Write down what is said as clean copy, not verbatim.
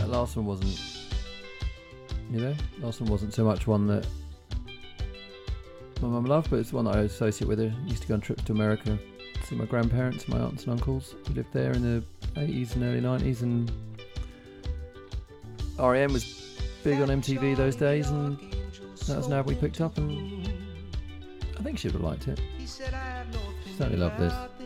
That last one wasn't, last one wasn't so much one that my mum loved, but it's one that I associate with her. Used to go on trips to America to see my grandparents, my aunts and uncles who lived there in the 80s and early 90s, and R.E.M. was big on MTV those days, and that was an album we picked up, and I think she would have liked it. Certainly loved this.